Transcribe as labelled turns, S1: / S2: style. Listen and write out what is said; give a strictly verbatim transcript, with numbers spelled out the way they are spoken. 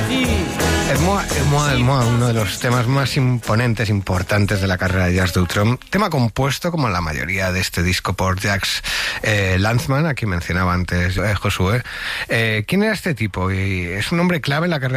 S1: El Moi, el Moi, el Moi, uno de los temas más imponentes, importantes de la carrera de Jacques Dutronc. Tema compuesto, como la mayoría de este disco, por Jacques eh, Lanzmann, a quien mencionaba antes eh, Josué. Eh, ¿Quién era este tipo? Y es un hombre clave en la carrera